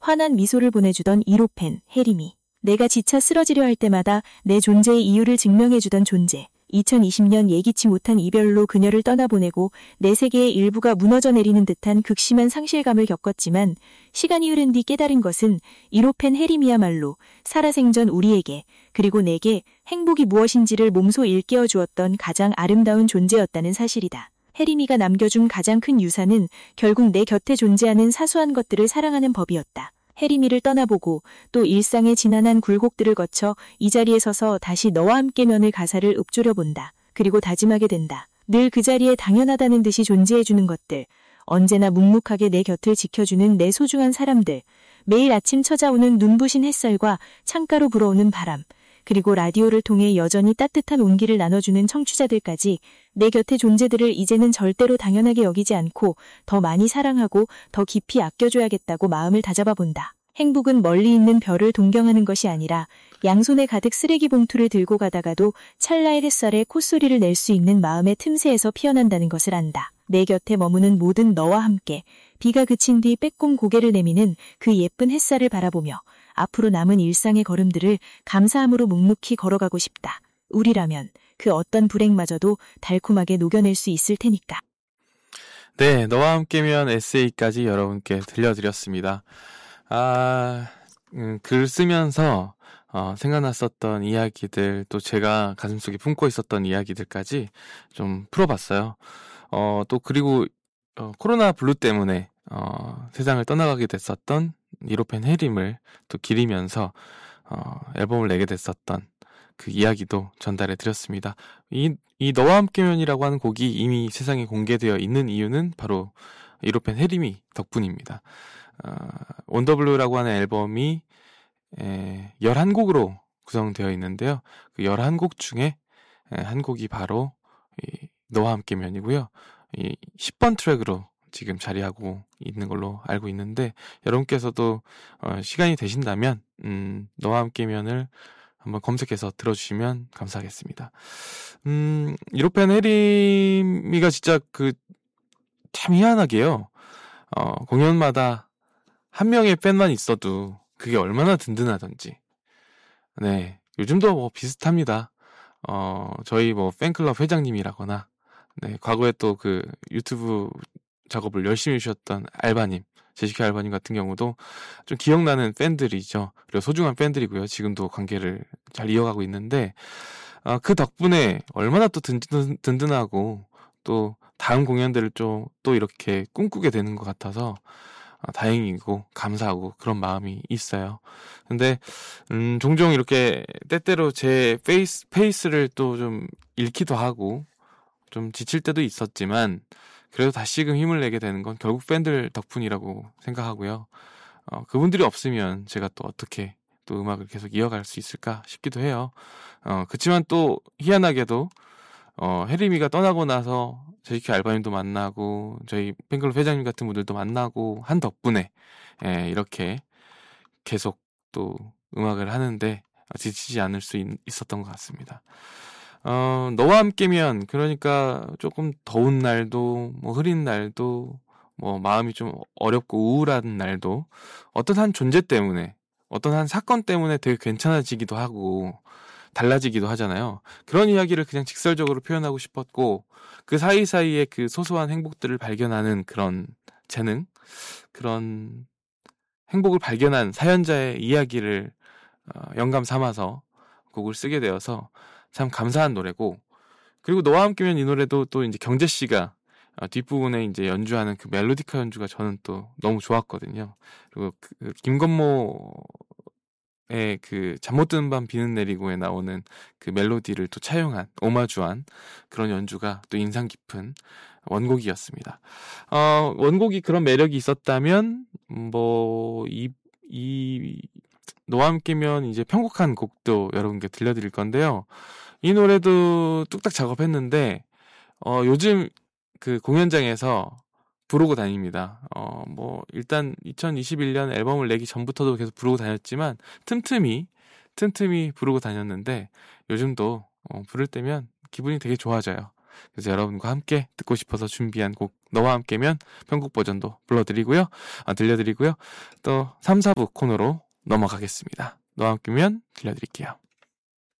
환한 미소를 보내주던 1호 팬 혜림이. 내가 지쳐 쓰러지려 할 때마다 내 존재의 이유를 증명해주던 존재. 2020년 예기치 못한 이별로 그녀를 떠나보내고 내 세계의 일부가 무너져 내리는 듯한 극심한 상실감을 겪었지만 시간이 흐른 뒤 깨달은 것은 1호 팬 혜림이야말로 살아생전 우리에게 그리고 내게 행복이 무엇인지를 몸소 일깨워 주었던 가장 아름다운 존재였다는 사실이다. 혜림이가 남겨준 가장 큰 유산은 결국 내 곁에 존재하는 사소한 것들을 사랑하는 법이었다. 혜림이를 떠나보고 또 일상의 지난한 굴곡들을 거쳐 이 자리에 서서 다시 너와 함께면을 가사를 읊조려 본다. 그리고 다짐하게 된다. 늘 그 자리에 당연하다는 듯이 존재해주는 것들, 언제나 묵묵하게 내 곁을 지켜주는 내 소중한 사람들, 매일 아침 찾아오는 눈부신 햇살과 창가로 불어오는 바람, 그리고 라디오를 통해 여전히 따뜻한 온기를 나눠주는 청취자들까지 내 곁의 존재들을 이제는 절대로 당연하게 여기지 않고 더 많이 사랑하고 더 깊이 아껴줘야겠다고 마음을 다잡아 본다. 행복은 멀리 있는 별을 동경하는 것이 아니라 양손에 가득 쓰레기 봉투를 들고 가다가도 찰나의 햇살에 콧소리를 낼 수 있는 마음의 틈새에서 피어난다는 것을 안다. 내 곁에 머무는 모든 너와 함께 비가 그친 뒤 빼꼼 고개를 내미는 그 예쁜 햇살을 바라보며 앞으로 남은 일상의 걸음들을 감사함으로 묵묵히 걸어가고 싶다. 우리라면 그 어떤 불행마저도 달콤하게 녹여낼 수 있을 테니까. 네, 너와 함께면 에세이까지 여러분께 들려드렸습니다. 글 쓰면서 생각났었던 이야기들, 또 제가 가슴속에 품고 있었던 이야기들까지 좀 풀어봤어요. 또 그리고 코로나 블루 때문에 세상을 떠나가게 됐었던 1호 팬 혜림을 또 기리면서 앨범을 내게 됐었던 그 이야기도 전달해 드렸습니다. 이 너와 함께면이라고 하는 곡이 이미 세상에 공개되어 있는 이유는 바로 1호 팬 혜림이 덕분입니다. 원더블루라고 하는 앨범이 11곡으로 구성되어 있는데요. 그 11곡 중에 한 곡이 바로 이 너와 함께면이고요. 이 10번 트랙으로 지금 자리하고 있는 걸로 알고 있는데, 여러분께서도 시간이 되신다면 너와 함께면을 한번 검색해서 들어주시면 감사하겠습니다. 1호 팬 혜림이가 진짜 참 희한하게요. 공연마다 한 명의 팬만 있어도 그게 얼마나 든든하던지. 네, 요즘도 뭐 비슷합니다. 저희 뭐 팬클럽 회장님이라거나, 네, 과거에 또 그 유튜브 작업을 열심히 해주셨던 알바님, 제시카 알바님 같은 경우도 좀 기억나는 팬들이죠. 그리고 소중한 팬들이고요. 지금도 관계를 잘 이어가고 있는데, 그 덕분에 얼마나 또 든든하고 또 다음 공연들을 또 이렇게 꿈꾸게 되는 것 같아서 다행이고 감사하고 그런 마음이 있어요. 근데 종종 이렇게 때때로 제 페이스를 또 좀 잃기도 하고 좀 지칠 때도 있었지만, 그래도 다시금 힘을 내게 되는 건 결국 팬들 덕분이라고 생각하고요. 그분들이 없으면 제가 또 어떻게 또 음악을 계속 이어갈 수 있을까 싶기도 해요. 그치만 또 희한하게도 혜림이가 떠나고 나서 제이키 알바님도 만나고 저희 팬클럽 회장님 같은 분들도 만나고 한 덕분에 이렇게 계속 또 음악을 하는데 지치지 않을 수 있었던 것 같습니다. 너와 함께면, 그러니까 조금 더운 날도, 뭐 흐린 날도, 뭐 마음이 좀 어렵고 우울한 날도 어떤 한 존재 때문에, 어떤 한 사건 때문에 되게 괜찮아지기도 하고 달라지기도 하잖아요. 그런 이야기를 그냥 직설적으로 표현하고 싶었고, 그 사이사이에 그 소소한 행복들을 발견하는 그런 재능, 그런 행복을 발견한 사연자의 이야기를 영감 삼아서 곡을 쓰게 되어서 참 감사한 노래고, 그리고 너와 함께면 이 노래도 또 이제 경재 씨가 뒷부분에 이제 연주하는 그 멜로디카 연주가 저는 또 너무 좋았거든요. 그리고 그 김건모의 그 잠 못 드는 밤 비는 내리고에 나오는 그 멜로디를 또 차용한, 오마주한 그런 연주가 또 인상 깊은 원곡이었습니다. 원곡이 그런 매력이 있었다면 너와 함께면 이제 편곡한 곡도 여러분께 들려드릴 건데요. 이 노래도 뚝딱 작업했는데 요즘 그 공연장에서 부르고 다닙니다. 일단 2021년 앨범을 내기 전부터도 계속 부르고 다녔지만 틈틈이 부르고 다녔는데 요즘도 부를 때면 기분이 되게 좋아져요. 그래서 여러분과 함께 듣고 싶어서 준비한 곡 너와 함께면 편곡 버전도 들려드리고요. 또 3, 4부 코너로 넘어가겠습니다. 너와 함께면 들려드릴게요.